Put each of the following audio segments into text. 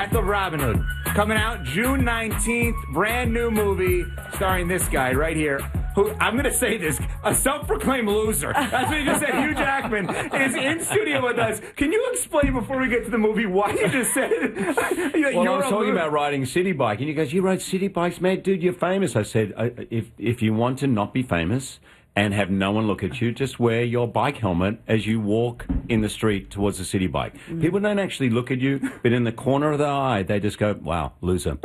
Death of Robin Hood. Coming out June 19th. Brand new movie starring this guy right here. Who, I'm going to say this, a self-proclaimed loser. That's what you just said. Hugh Jackman is in studio with us. Can you explain before we get to the movie why you just said it? Well, I was talking about riding City Bike, and you goes, "You ride City Bikes, mate? Dude, you're famous." I said, if you want to not be famous and have no one look at you, just wear your bike helmet as you walk in the street towards the City Bike. People don't actually look at you, but in the corner of their eye, they just go, "Wow, loser."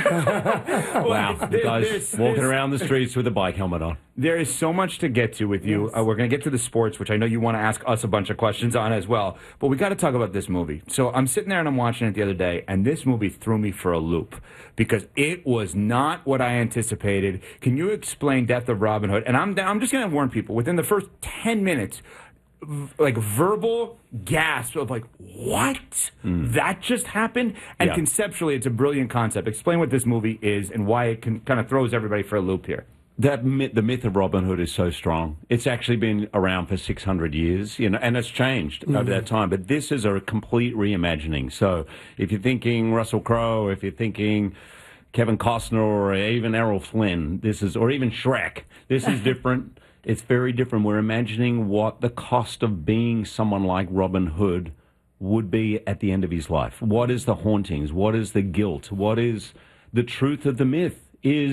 Wow, the guy's walking around the streets with a bike helmet on. There is so much to get to with you. We're going to get to the sports, which I know you want to ask us a bunch of questions on as well. But we got to talk about this movie. So I'm sitting there and I'm watching it the other day, and this movie threw me for a loop because it was not what I anticipated. Can you explain Death of Robin Hood? And I'm just going to warn people, within the first 10 minutes, like verbal gasp of like, what? That just happened? And conceptually, it's a brilliant concept. Explain what this movie is and why it kind of throws everybody for a loop here. The myth of Robin Hood is so strong. It's actually been around for 600 years, and it's changed over that time. But this is a complete reimagining. So if you're thinking Russell Crowe, if you're thinking Kevin Costner, or even Errol Flynn, or even Shrek, this is different. It's very different. We're imagining what the cost of being someone like Robin Hood would be at the end of his life. What is the hauntings? What is the guilt? What is the truth of the myth?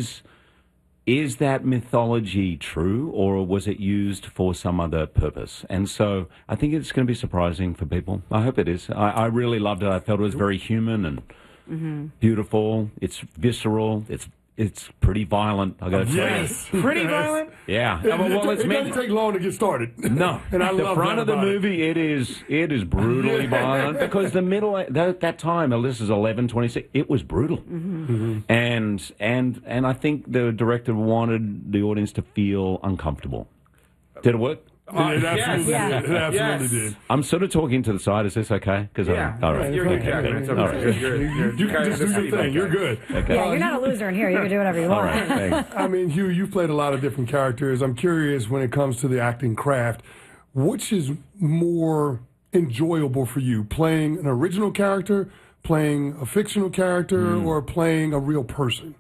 Is that mythology true, or was it used for some other purpose? And so I think it's going to be surprising for people. I hope it is. I really loved it. I felt it was very human and beautiful. It's visceral. It's pretty violent, I got to tell you. Pretty violent? Yeah. It doesn't take long to get started. No. And I the love front of the movie, it is brutally violent, because the middle, that time, this is 11/26, it was brutal. And I think the director wanted the audience to feel uncomfortable. Did it work? It absolutely did. I'm sort of talking to the side. Is this okay? All right. You're good. All right. You can just do your thing. You're good. Okay. Yeah, you're not a loser in here. You can do whatever you want. All right, thanks. I mean, Hugh, you've played a lot of different characters. I'm curious, when it comes to the acting craft, which is more enjoyable for you, playing an original character, playing a fictional character, or playing a real person?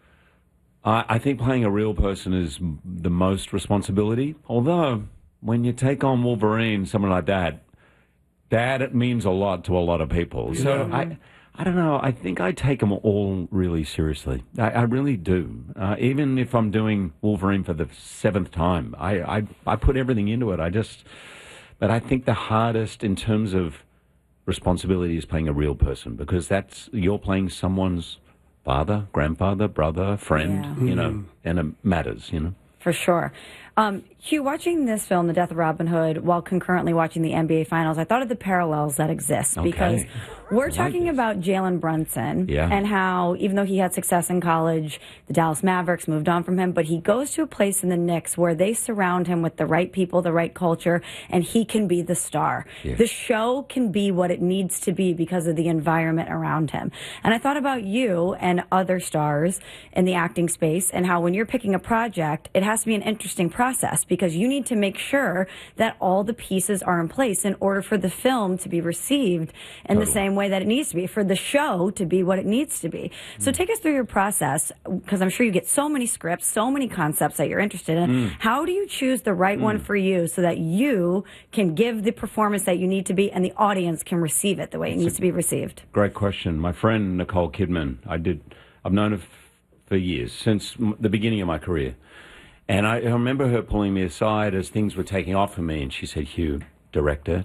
I think playing a real person is the most responsibility, although when you take on Wolverine, someone like that it means a lot to a lot of people. So I don't know. I think I take them all really seriously. I really do. Even if I'm doing Wolverine for the 7th time, I put everything into it. But I think the hardest in terms of responsibility is playing a real person, because you're playing someone's father, grandfather, brother, friend, and it matters, For sure. Hugh, watching this film, The Death of Robin Hood, while concurrently watching the NBA Finals, I thought of the parallels that exist. Because we're talking about Jalen Brunson and how, even though he had success in college, the Dallas Mavericks moved on from him, but he goes to a place in the Knicks where they surround him with the right people, the right culture, and he can be the star. Yeah. The show can be what it needs to be because of the environment around him. And I thought about you and other stars in the acting space, and how when you're picking a project, it has to be an interesting process, because you need to make sure that all the pieces are in place in order for the film to be received in the same way that it needs to be, for the show to be what it needs to be. So take us through your process, because I'm sure you get so many scripts, so many concepts that you're interested in. How do you choose the right one for you so that you can give the performance that you need to be and the audience can receive it the way it needs to be received? Great question. My friend Nicole Kidman, I've known her for years, since the beginning of my career. And I remember her pulling me aside as things were taking off for me, and she said, "Hugh, director.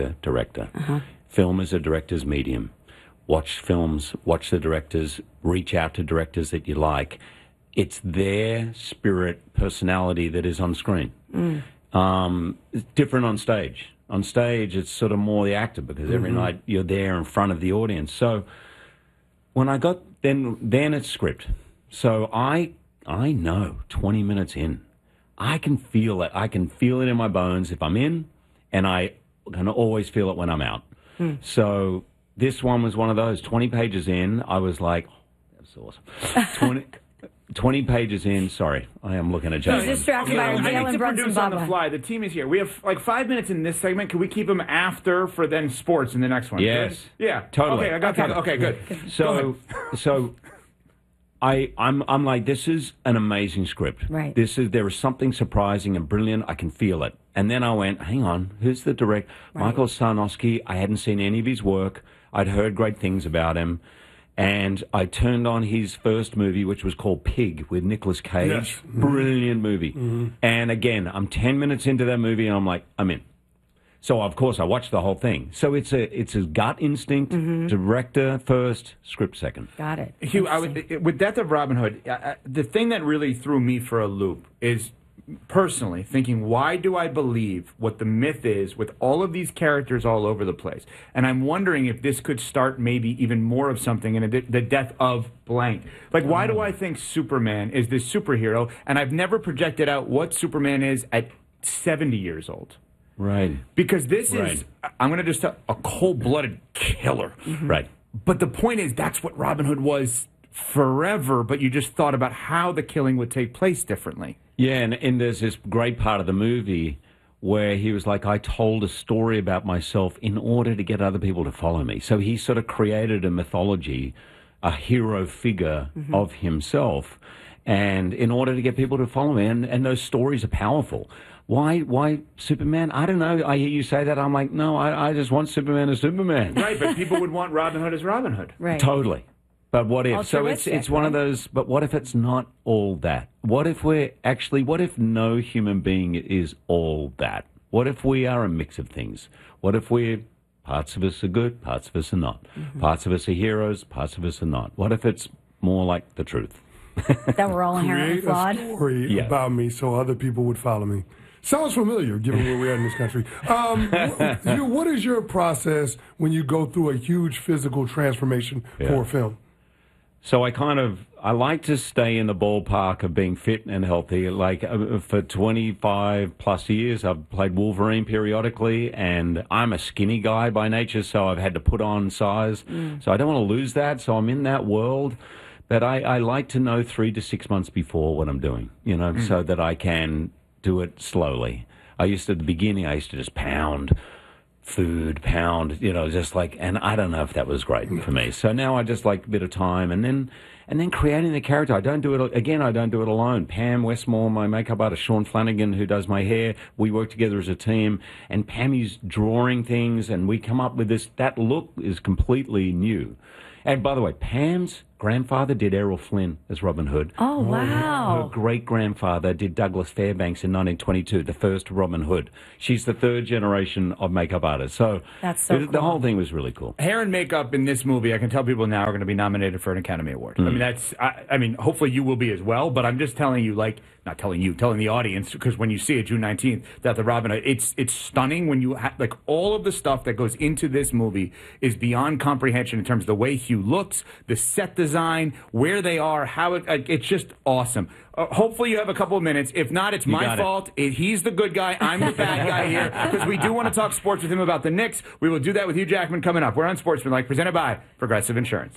Film is a director's medium. Watch films, watch the directors, reach out to directors that you like. It's their spirit, personality that is on screen. It's different on stage. On stage, it's sort of more the actor, because every night you're there in front of the audience. So when I got, then it's script. So I know 20 minutes in, I can feel it. I can feel it in my bones if I'm in, and I can always feel it when I'm out. So this one was one of those. 20 pages in, I was like, that's awesome. 20 pages in. Sorry, I am looking at Jalen. He's distracted by Jalen Brunson. On the fly. The team is here. We have like 5 minutes in this segment. Can we keep them after for then sports in the next one? Yes. Good? Yeah. Totally. Okay, I got that. Okay, good. So I'm like, this is an amazing script. Right. There is something surprising and brilliant. I can feel it. And then I went, hang on, who's the director? Right. Michael Sarnoski. I hadn't seen any of his work. I'd heard great things about him. And I turned on his first movie, which was called Pig, with Nicolas Cage. Yes. Mm-hmm. Brilliant movie. Mm-hmm. And again, I'm 10 minutes into that movie, and I'm like, I'm in. So, of course, I watched the whole thing. So it's a gut instinct, director first, script second. Got it. Hugh, with Death of Robin Hood, the thing that really threw me for a loop is personally thinking, why do I believe what the myth is with all of these characters all over the place? And I'm wondering if this could start maybe even more of something in the death of blank. Like, why do I think Superman is this superhero? And I've never projected out what Superman is at 70 years old. Right. Because this is, I'm going to just tell, a cold-blooded killer. Mm-hmm. Right. But the point is, that's what Robin Hood was forever, but you just thought about how the killing would take place differently. Yeah, and there's this great part of the movie where he was like, I told a story about myself in order to get other people to follow me. So he sort of created a mythology, a hero figure of himself, and in order to get people to follow me. And those stories are powerful. Why Superman? I don't know. I hear you say that. I'm like, no, I just want Superman as Superman. Right, but people would want Robin Hood as Robin Hood. Right. Totally. But what if? So it's one of those, but what if it's not all that? What if no human being is all that? What if we are a mix of things? What if parts of us are good, parts of us are not? Parts of us are heroes, parts of us are not. What if it's more like the truth? That we're all inherently flawed? Create a story about me so other people would follow me. Sounds familiar, given where we are in this country. What is your process when you go through a huge physical transformation for a film? So I like to stay in the ballpark of being fit and healthy. Like for 25 plus years, I've played Wolverine periodically, and I'm a skinny guy by nature, so I've had to put on size. So I don't want to lose that, so I'm in that world. But I like to know 3 to 6 months before what I'm doing, so that I can do it slowly. At the beginning, I used to just pound food, just like, and I don't know if that was great for me. So now I just like a bit of time, and then creating the character. I don't do it alone. Pam Westmore, my makeup artist, Sean Flanagan, who does my hair, we work together as a team, and Pammy's drawing things, and we come up with this. That look is completely new. And by the way, Pam's grandfather did Errol Flynn as Robin Hood. Oh, wow. Her great-grandfather did Douglas Fairbanks in 1922, the first Robin Hood. She's the third generation of makeup artists. So that's so cool. The whole thing was really cool. Hair and makeup in this movie, I can tell people now, are going to be nominated for an Academy Award. I mean, hopefully you will be as well, but I'm just telling you, telling the audience, because when you see it June 19th, that the Robin Hood, it's stunning when you all of the stuff that goes into this movie is beyond comprehension in terms of the way Hugh looks, the set design, where they are, how it's just awesome. Hopefully you have a couple of minutes. If not, it's my fault. He's the good guy. I'm the bad guy here, because we do want to talk sports with him about the Knicks. We will do that with Hugh Jackman coming up. We're on Sportsmanlike, presented by Progressive Insurance.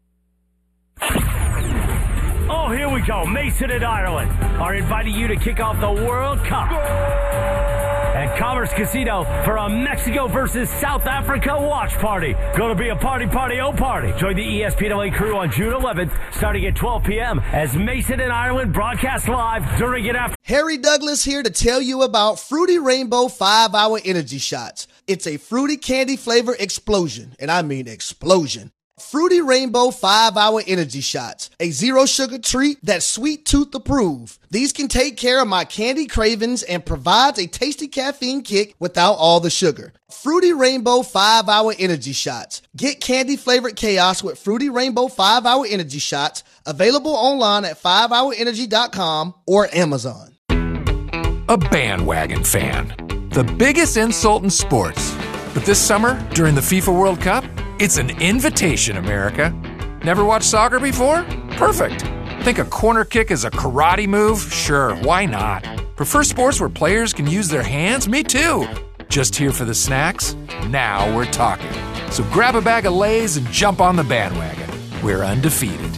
Oh, here we go. Mason and Ireland are inviting you to kick off the World Cup at Commerce Casino for a Mexico versus South Africa watch party. Gonna be a party, oh party. Join the ESPN crew on June 11th, starting at 12 p.m. as Mason and Ireland broadcast live during and after. Harry Douglas here to tell you about Fruity Rainbow 5-Hour Energy Shots. It's a fruity candy flavor explosion, and I mean explosion. Fruity Rainbow 5-Hour Energy Shots, a zero-sugar treat that's sweet tooth approved. These can take care of my candy cravings and provides a tasty caffeine kick without all the sugar. Fruity Rainbow 5-Hour Energy Shots. Get candy-flavored chaos with Fruity Rainbow 5-Hour Energy Shots, available online at 5hourenergy.com or Amazon. A bandwagon fan. The biggest insult in sports. But this summer, during the FIFA World Cup, it's an invitation, America. Never watched soccer before? Perfect. Think a corner kick is a karate move? Sure, why not? Prefer sports where players can use their hands? Me too. Just here for the snacks? Now we're talking. So grab a bag of Lay's and jump on the bandwagon. We're undefeated.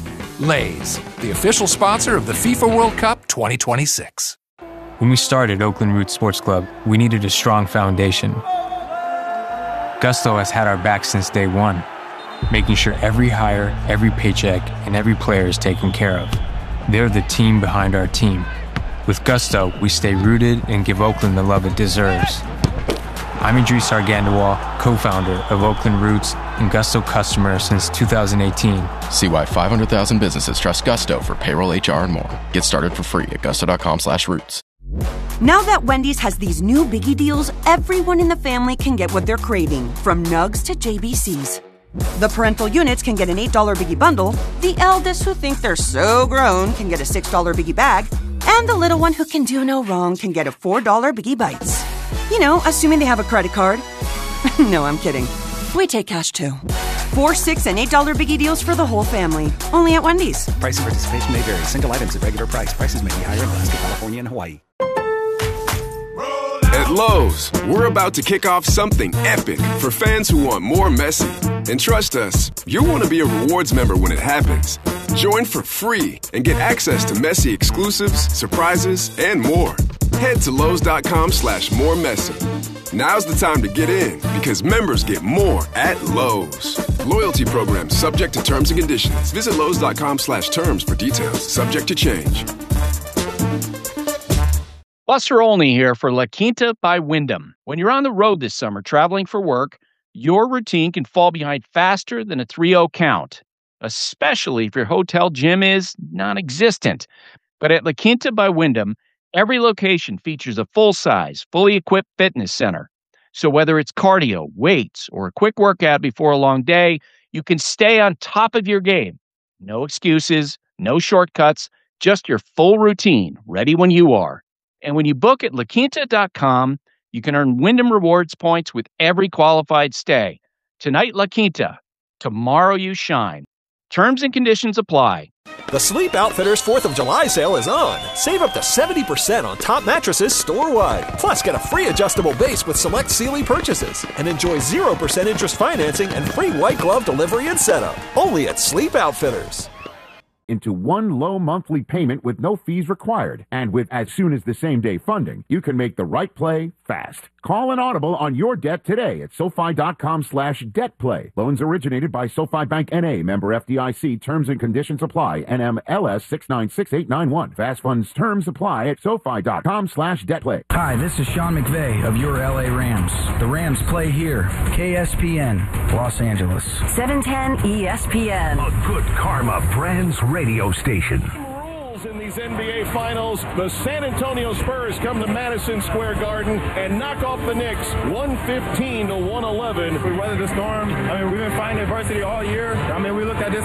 Lay's, the official sponsor of the FIFA World Cup 2026. When we started Oakland Roots Sports Club, we needed a strong foundation. Gusto has had our back since day one, making sure every hire, every paycheck, and every player is taken care of. They're the team behind our team. With Gusto, we stay rooted and give Oakland the love it deserves. I'm Idris Argandawal, co-founder of Oakland Roots and Gusto customer since 2018. See why 500,000 businesses trust Gusto for payroll, HR, and more. Get started for free at gusto.com/roots. Now that Wendy's has these new biggie deals, everyone in the family can get what they're craving, from nugs to JBCs. The parental units can get an $8 biggie bundle, the eldest who think they're so grown can get a $6 biggie bag, and the little one who can do no wrong can get a $4 biggie bites. You know, assuming they have a credit card. No, I'm kidding. We take cash too. $4, $6, and $8 biggie deals for the whole family. Only at Wendy's. Price and participation may vary. Single items at regular price. Prices may be higher in Alaska, California, and Hawaii. At Lowe's, we're about to kick off something epic for fans who want more Messi. And trust us, you'll want to be a rewards member when it happens. Join for free and get access to Messi exclusives, surprises, and more. Head to Lowe's.com/moremessy. Now's the time to get in because members get more at Lowe's. Loyalty program subject to terms and conditions. Visit Lowe's.com/terms for details. Subject to change. Buster Olney here for La Quinta by Wyndham. When you're on the road this summer traveling for work, your routine can fall behind faster than a 3-0 count, especially if your hotel gym is non-existent. But at La Quinta by Wyndham, every location features a full-size, fully equipped fitness center. So whether it's cardio, weights, or a quick workout before a long day, you can stay on top of your game. No excuses, no shortcuts, just your full routine, ready when you are. And when you book at LaQuinta.com, you can earn Wyndham Rewards points with every qualified stay. Tonight, La Quinta. Tomorrow, you shine. Terms and conditions apply. The Sleep Outfitters 4th of July sale is on. Save up to 70% on top mattresses store-wide. Plus, get a free adjustable base with select Sealy purchases. And enjoy 0% interest financing and free white glove delivery and setup. Only at Sleep Outfitters. Into one low monthly payment with no fees required. And with as soon as the same day funding, you can make the right play fast. Call an audible on your debt today at SoFi.com/debtplay. Loans originated by SoFi Bank N.A. Member FDIC. Terms and conditions apply. NMLS 696891. Fast funds terms apply at SoFi.com/debtplay. Hi, this is Sean McVay of your LA Rams. The Rams play here. KSPN, Los Angeles. 710 ESPN. A good karma brands radio station. In these NBA Finals, the San Antonio Spurs come to Madison Square Garden and knock off the Knicks 115-111. We weathered the storm. I mean, we've been fighting adversity all year. I mean, we looked at this